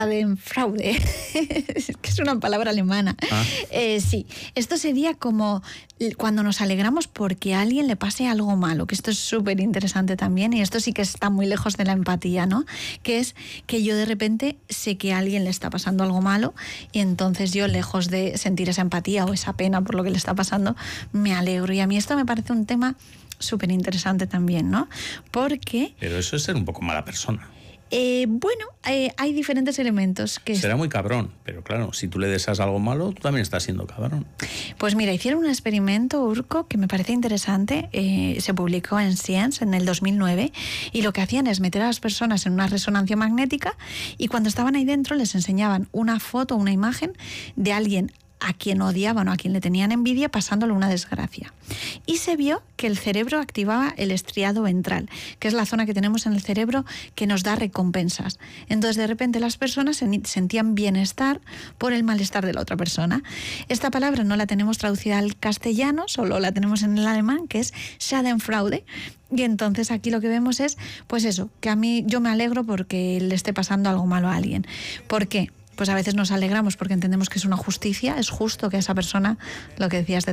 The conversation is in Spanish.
Schadenfreude, que es una palabra alemana. Sí, esto sería como cuando nos alegramos porque a alguien le pase algo malo, que esto es súper interesante también, y esto sí que está muy lejos de la empatía, ¿no? Que es que yo de repente sé que a alguien le está pasando algo malo y entonces yo, lejos de sentir esa empatía o esa pena por lo que le está pasando, me alegro. Y a mí esto me parece un tema súper interesante también, ¿no? Porque... Pero eso es ser un poco mala persona. Hay diferentes elementos que... Será muy cabrón, pero claro, si tú le deseas algo malo, tú también estás siendo cabrón. Pues mira, hicieron un experimento, Urco, que me parece interesante, se publicó en Science en el 2009, y lo que hacían es meter a las personas en una resonancia magnética y cuando estaban ahí dentro les enseñaban una foto, una imagen de alguien a quien odiaban o a quien le tenían envidia pasándole una desgracia. Y se vio que el cerebro activaba el estriado ventral, que es la zona que tenemos en el cerebro que nos da recompensas. Entonces, de repente, las personas sentían bienestar por el malestar de la otra persona. Esta palabra no la tenemos traducida al castellano, solo la tenemos en el alemán, que es Schadenfreude. Y entonces aquí lo que vemos es, pues eso, que a mí yo me alegro porque le esté pasando algo malo a alguien. ¿Por qué? Pues a veces nos alegramos porque entendemos que es una justicia, es justo que a esa persona, lo que decías de